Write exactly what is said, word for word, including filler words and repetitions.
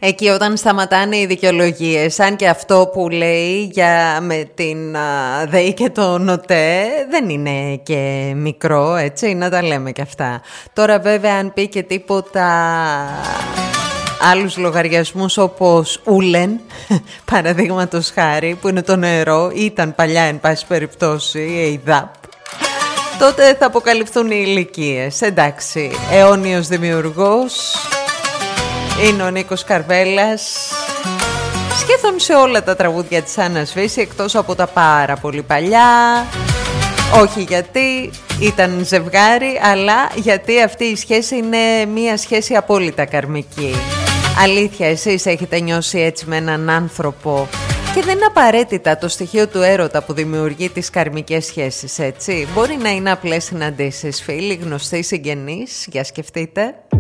Εκεί όταν σταματάνε οι δικαιολογίες, αν και αυτό που λέει για με την α, ΔΕΗ και το ΝΟΤΕ δεν είναι και μικρό, έτσι, να τα λέμε και αυτά. Τώρα βέβαια αν πει και τίποτα άλλους λογαριασμούς όπως Ούλεν, παραδείγματος χάρη, που είναι το νερό, ήταν παλιά εν πάση περιπτώσει η ΕΙΔΑΠ, τότε θα αποκαλυφθούν οι ηλικίες. Εντάξει, αιώνιος δημιουργός είναι ο Νίκος Καρβέλας, σχεδόν σε όλα τα τραγούδια της Άννας Βύση, εκτός από τα πάρα πολύ παλιά. Όχι γιατί ήταν ζευγάρι, αλλά γιατί αυτή η σχέση είναι μια σχέση απόλυτα καρμική. Αλήθεια, εσείς έχετε νιώσει έτσι με έναν άνθρωπο? Και δεν είναι απαραίτητα το στοιχείο του έρωτα που δημιουργεί τις καρμικές σχέσεις, έτσι. Μπορεί να είναι απλές συναντήσεις, φίλοι, γνωστοί, συγγενείς, για σκεφτείτε.